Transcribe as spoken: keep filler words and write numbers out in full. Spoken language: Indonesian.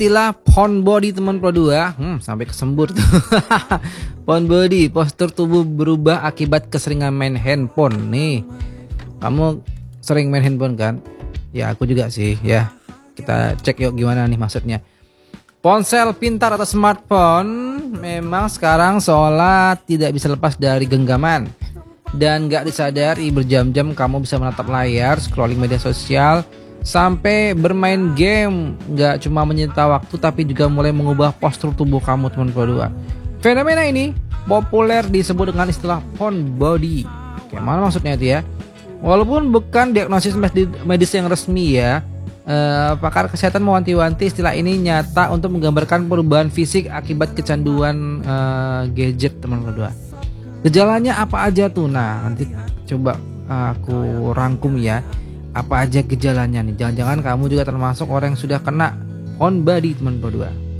istilah phone body teman Pro dua. Hmm, sampai kesembur tuh. Phone body, postur tubuh berubah akibat keseringan main handphone. Nih, kamu sering main handphone kan? Ya, aku juga sih ya. Kita cek yuk gimana nih maksudnya. Ponsel pintar atau smartphone memang sekarang seolah tidak bisa lepas dari genggaman. Dan gak disadari berjam-jam kamu bisa menatap layar, scrolling media sosial, sampai bermain game. Gak cuma menyita waktu tapi juga mulai mengubah postur tubuh kamu teman Pro dua. Fenomena ini populer disebut dengan istilah phone body. Gimana maksudnya itu ya? Walaupun bukan diagnosis medis yang resmi ya, eh, pakar kesehatan mewanti-wanti istilah ini nyata untuk menggambarkan perubahan fisik akibat kecanduan eh, gadget teman Pro dua. Gejalanya apa aja tuh? Nah, nanti coba aku rangkum ya. Apa aja gejalanya nih? Jangan-jangan kamu juga termasuk orang yang sudah kena phone body teman Pro dua.